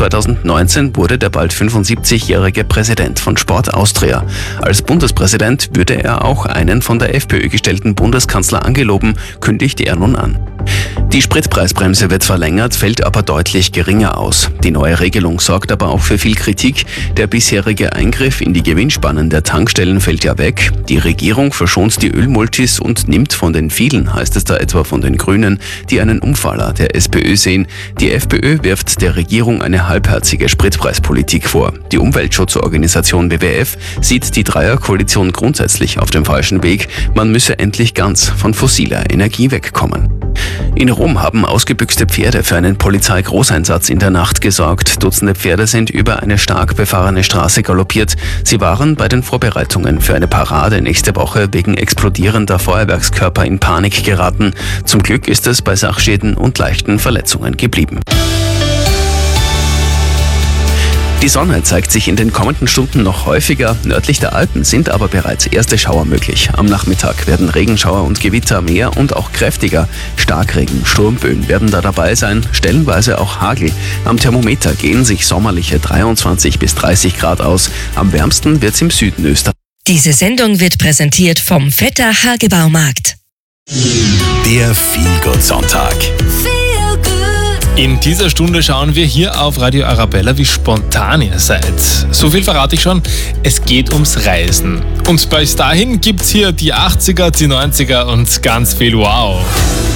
2019 wurde der bald 75-jährige Präsident von Sport Austria. Als Bundespräsident würde er auch einen von der FPÖ gestellten Bundeskanzler angeloben, kündigte er nun an. Die Spritpreisbremse wird verlängert, fällt aber deutlich geringer aus. Die neue Regelung sorgt aber auch für viel Kritik. Der bisherige Eingriff in die Gewinnspannen der Tankstellen fällt ja weg. Die Regierung verschont die Ölmultis und nimmt von den vielen, heißt es da etwa von den Grünen, die einen Umfaller der SPÖ sehen. Die FPÖ wirft der Regierung eine halbherzige Spritpreispolitik vor. Die Umweltschutzorganisation WWF sieht die Dreierkoalition grundsätzlich auf dem falschen Weg. Man müsse endlich ganz von fossiler Energie wegkommen. In Rom haben ausgebüxte Pferde für einen Polizeigroßeinsatz in der Nacht gesorgt. Dutzende Pferde sind über eine stark befahrene Straße galoppiert. Sie waren bei den Vorbereitungen für eine Parade nächste Woche wegen explodierender Feuerwerkskörper in Panik geraten. Zum Glück ist es bei Sachschäden und leichten Verletzungen geblieben. Die Sonne zeigt sich in den kommenden Stunden noch häufiger. Nördlich der Alpen sind aber bereits erste Schauer möglich. Am Nachmittag werden Regenschauer und Gewitter mehr und auch kräftiger. Starkregen, Sturmböen werden da dabei sein, stellenweise auch Hagel. Am Thermometer gehen sich sommerliche 23 bis 30 Grad aus. Am wärmsten wird's im Süden Österreichs. Diese Sendung wird präsentiert vom Vetter Hagebaumarkt. Der Feel-Good-Sonntag. In dieser Stunde schauen wir hier auf Radio Arabella, wie spontan ihr seid. So viel verrate ich schon, es geht ums Reisen. Und bis dahin gibt's hier die 80er, die 90er und ganz viel Wow.